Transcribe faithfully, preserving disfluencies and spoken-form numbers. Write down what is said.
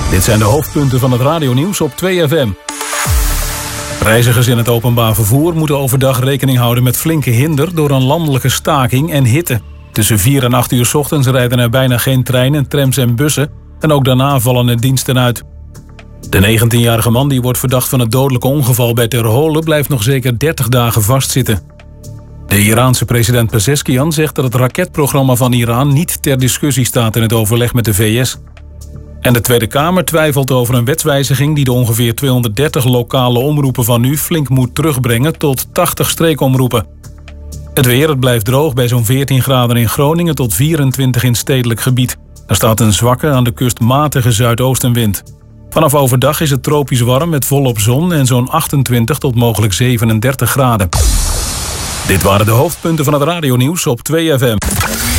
Dit zijn de hoofdpunten van het radionieuws op twee F M. Reizigers in het openbaar vervoer moeten overdag rekening houden met flinke hinder door een landelijke staking en hitte. Tussen vier en acht uur 's ochtends rijden er bijna geen treinen, trams en bussen en ook daarna vallen er diensten uit. De negentienjarige man die wordt verdacht van het dodelijke ongeval bij Ter Holen blijft nog zeker dertig dagen vastzitten. De Iraanse president Pezeshkian zegt dat het raketprogramma van Iran niet ter discussie staat in het overleg met de V S. En de Tweede Kamer twijfelt over een wetswijziging die de ongeveer tweehonderddertig lokale omroepen van nu flink moet terugbrengen tot tachtig streekomroepen. Het weer, het blijft droog bij zo'n veertien graden in Groningen tot vierentwintig in stedelijk gebied. Er staat een zwakke, aan de kust matige zuidoostenwind. Vanaf overdag is het tropisch warm met volop zon en zo'n achtentwintig tot mogelijk zevenendertig graden. Dit waren de hoofdpunten van het radionieuws op twee F M.